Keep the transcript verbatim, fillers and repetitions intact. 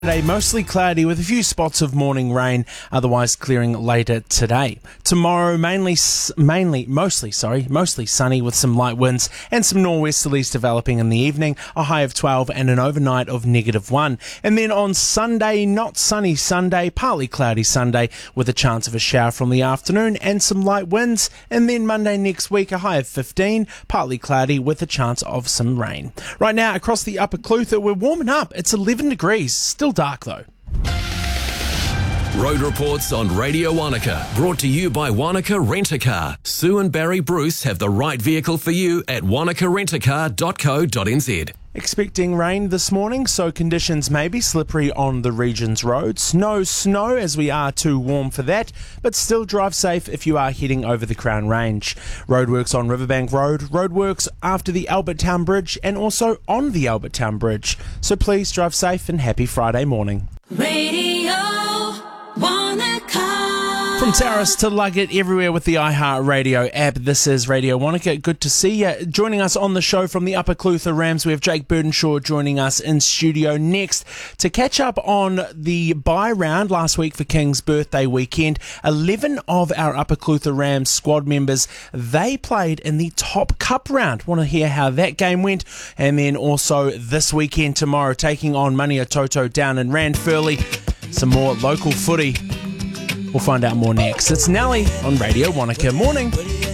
Today, mostly cloudy with a few spots of morning rain, otherwise clearing later today. Tomorrow, mainly, mainly, mostly, sorry, mostly sunny with some light winds and some nor'westerlies developing in the evening, a high of twelve and an overnight of negative one. And then on Sunday, not sunny Sunday, partly cloudy Sunday with a chance of a shower from the afternoon and some light winds. And then Monday next week, a high of fifteen, partly cloudy with a chance of some rain. Right now, across the Upper Clutha, we're warming up. It's eleven degrees, still dark though. Road reports on Radio Wanaka, brought to you by Wanaka Rent a Car. Sue and Barry Bruce have the right vehicle for you at wanaka rent a car dot co dot n z. Expecting rain this morning, so conditions may be slippery on the region's roads. No snow, as we are too warm for that, but still drive safe if you are heading over the Crown Range. Roadworks on Riverbank Road, roadworks after the Albert Town Bridge, and also on the Albert Town Bridge. So please drive safe and happy Friday morning. Radio Wanaka. From Taurus to Luggett, everywhere with the iHeartRadio app, this is Radio Wanaka. Good to see you. Joining us on the show from the Upper Clutha Rams, we have Jake Burdenshaw joining us in studio next to catch up on the bye round last week for King's birthday weekend. eleven of our Upper Clutha Rams squad members, they played in the Top Cup round. Want to hear how that game went? And then also this weekend tomorrow, taking on Mania Toto down in Ranfurly. Some more local footy. We'll find out more next. It's Nelly on Radio Wanaka. Morning.